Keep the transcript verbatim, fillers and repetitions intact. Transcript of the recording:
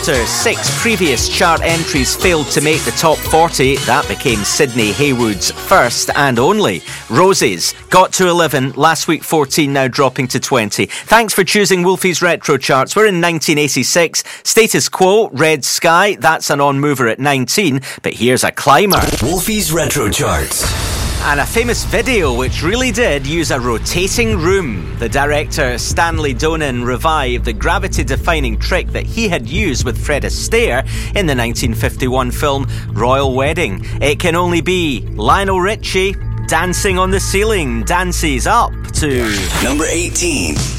After six previous chart entries failed to make the top forty, that became Sidney Haywood's first and only. Roses got to eleven, last week fourteen, now dropping to twenty. Thanks for choosing Wolfie's Retro Charts. We're in nineteen eighty-six. Status Quo, Red Sky, that's an on-mover at nineteen, but here's a climber. Wolfie's Retro Charts. And a famous video which really did use a rotating room. The director Stanley Donen revived the gravity-defying trick that he had used with Fred Astaire in the nineteen fifty-one film Royal Wedding. It can only be Lionel Richie, Dancing on the Ceiling, dances up to number eighteen.